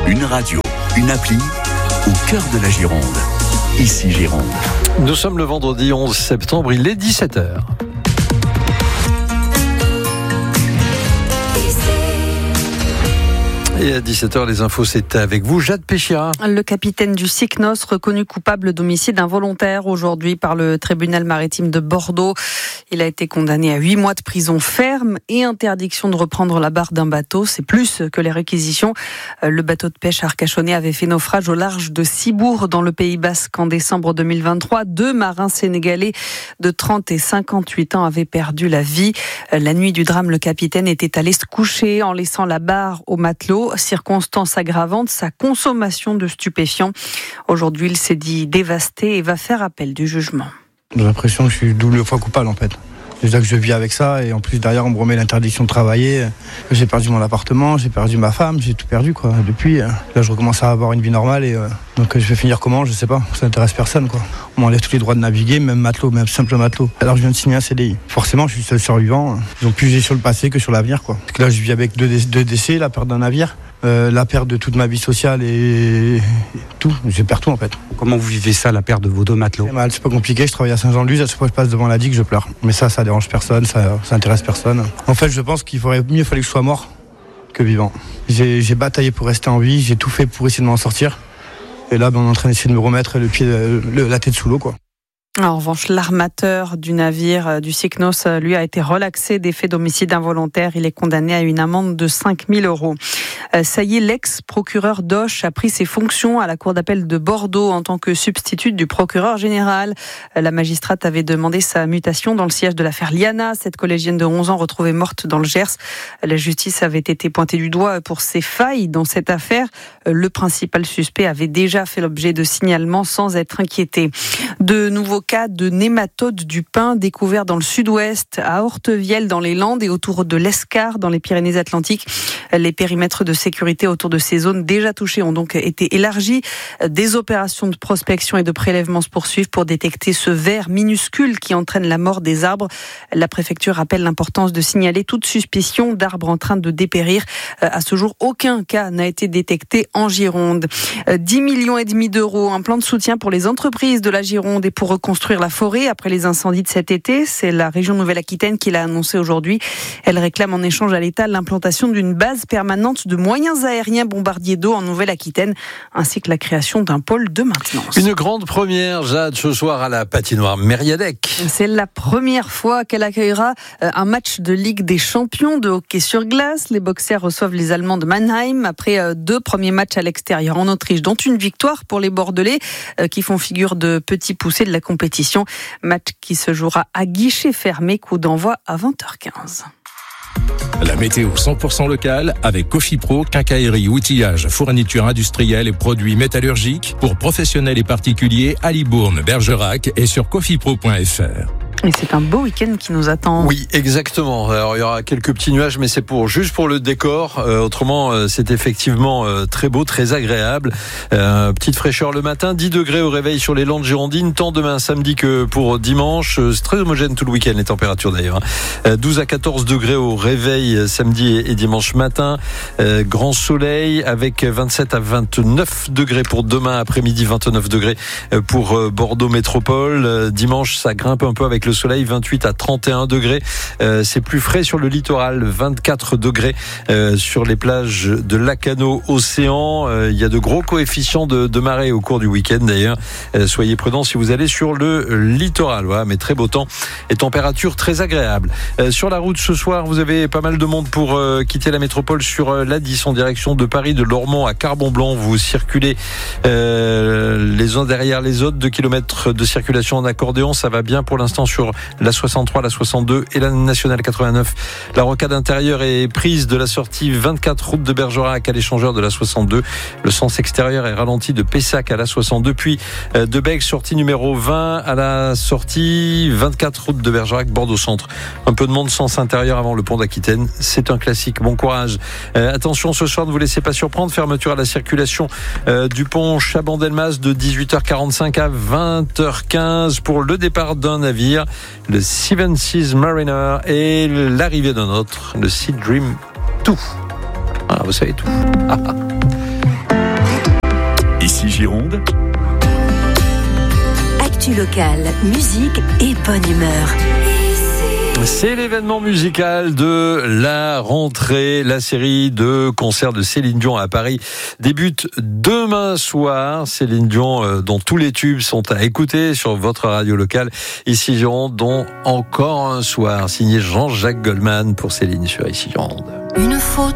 Une radio, une appli, au cœur de la Gironde. Ici Gironde. Nous sommes le vendredi 11 septembre, il est 17h. Et à 17h, les infos, c'est avec vous, Jade Péchira. Le capitaine du Cycnos, reconnu coupable d'homicide involontaire aujourd'hui par le tribunal maritime de Bordeaux. Il a été condamné à 8 mois de prison ferme et interdiction de reprendre la barre d'un bateau. C'est plus que les réquisitions. Le bateau de pêche arcachonnais avait fait naufrage au large de Cibourg, dans le Pays Basque, en décembre 2023. 2 marins sénégalais de 30 et 58 ans avaient perdu la vie. La nuit du drame, le capitaine était allé se coucher en laissant la barre au matelot. Circonstance aggravante, sa consommation de stupéfiants. Aujourd'hui, il s'est dit dévasté et va faire appel du jugement. J'ai l'impression que je suis double fois coupable en fait. Déjà que je vis avec ça et en plus derrière on me remet l'interdiction de travailler. J'ai perdu mon appartement, j'ai perdu ma femme, j'ai tout perdu quoi. Depuis, là je recommence à avoir une vie normale et donc je vais finir comment, je sais pas. Ça n'intéresse personne quoi. On m'enlève tous les droits de naviguer, même matelot, même simple matelot. Alors je viens de signer un CDI. Forcément je suis seul survivant. Ils ont plus joué sur le passé que sur l'avenir quoi. Parce que là je vis avec deux décès, la perte d'un navire. La perte de toute ma vie sociale et tout, je perds tout en fait. Comment vous vivez ça, la perte de vos 2 matelots ? C'est mal, c'est pas compliqué, je travaille à Saint-Jean-de-Luz, à chaque fois que je passe devant la digue, je pleure. Mais ça dérange personne, ça intéresse personne. En fait, je pense qu'il fallait que je sois mort que vivant. J'ai bataillé pour rester en vie, j'ai tout fait pour essayer de m'en sortir. Et là, on est en train d'essayer de me remettre la tête sous l'eau quoi. En revanche, l'armateur du navire du Cycnos, lui, a été relaxé des faits d'homicide involontaire. Il est condamné à une amende de 5 000 €. Ça y est, l'ex-procureur Doche a pris ses fonctions à la cour d'appel de Bordeaux en tant que substitut du procureur général. La magistrate avait demandé sa mutation dans le siège de l'affaire Liana, cette collégienne de 11 ans retrouvée morte dans le Gers. La justice avait été pointée du doigt pour ses failles dans cette affaire. Le principal suspect avait déjà fait l'objet de signalements sans être inquiété. De nouveaux cas de nématodes du pin découverts dans le sud-ouest, à Hortevielle dans les Landes et autour de l'Escar dans les Pyrénées-Atlantiques. Les périmètres de sécurité autour de ces zones déjà touchées ont donc été élargis. Des opérations de prospection et de prélèvement se poursuivent pour détecter ce ver minuscule qui entraîne la mort des arbres. La préfecture rappelle l'importance de signaler toute suspicion d'arbres en train de dépérir. À ce jour, aucun cas n'a été détecté en Gironde. 10,5 millions d'euros, un plan de soutien pour les entreprises de la Gironde et pour reconstruire la forêt après les incendies de cet été. C'est la région Nouvelle-Aquitaine qui l'a annoncé aujourd'hui. Elle réclame en échange à l'État l'implantation d'une base permanente de moyens aériens bombardiers d'eau en Nouvelle-Aquitaine, ainsi que la création d'un pôle de maintenance. Une grande première, Jade, ce soir à la patinoire Mériadec. C'est la première fois qu'elle accueillera un match de Ligue des Champions de hockey sur glace. Les boxers reçoivent les Allemands de Mannheim après 2 premiers matchs à l'extérieur en Autriche, dont une victoire pour les Bordelais qui font figure de petits poussés de la compétition. Match qui se jouera à guichet fermé, coup d'envoi à 20h15. La météo 100% locale avec Cofipro, quincaillerie, outillage, fourniture industrielle et produits métallurgiques pour professionnels et particuliers à Libourne, Bergerac et sur cofipro.fr. Et c'est un beau week-end qui nous attend. Oui, exactement. Alors, il y aura quelques petits nuages, mais c'est juste pour le décor. Autrement, c'est effectivement très beau, très agréable. Petite fraîcheur le matin, 10 degrés au réveil sur les Landes girondines. Tant demain samedi que pour dimanche. C'est très homogène tout le week-end, les températures d'ailleurs. 12 à 14 degrés au réveil samedi et dimanche matin. Grand soleil avec 27 à 29 degrés pour demain après-midi, 29 degrés pour Bordeaux Métropole. Dimanche, ça grimpe un peu avec le soleil, 28 à 31 degrés. C'est plus frais sur le littoral, 24 degrés sur les plages de Lacanau, Océan. Il y a de gros coefficients de marée au cours du week-end d'ailleurs. Soyez prudents si vous allez sur le littoral. Voilà, mais très beau temps et température très agréable. Sur la route ce soir, vous avez pas mal de monde pour quitter la métropole sur l'A10 en direction de Paris, de Lormont à Carbon-Blanc. Vous circulez les uns derrière les autres, 2 km de circulation en accordéon. Ça va bien pour l'instant sur la 63, la 62 et la nationale 89. La rocade intérieure est prise de la sortie 24 route de Bergerac à l'échangeur de la 62. Le sens extérieur est ralenti de Pessac à la 62, puis de Bègue, sortie numéro 20 à la sortie 24 route de Bergerac, Bordeaux Centre. Un peu de monde sens intérieur avant le pont d'Aquitaine. C'est un classique. Bon courage. Attention, ce soir, ne vous laissez pas surprendre. Fermeture à la circulation du pont Chabandelmas de 18h45 à 20h15 pour le départ d'un navire, le Seven Seas Mariner, et l'arrivée d'un autre, le Sea Dream 2. Ah, vous savez tout. Ici Gironde. Actu locale, musique et bonne humeur. C'est l'événement musical de la rentrée. La série de concerts de Céline Dion à Paris débute demain soir. Céline Dion, dont tous les tubes sont à écouter sur votre radio locale. Ici Gironde, dont encore un soir. Signé Jean-Jacques Goldman pour Céline sur Ici Gironde. Une faute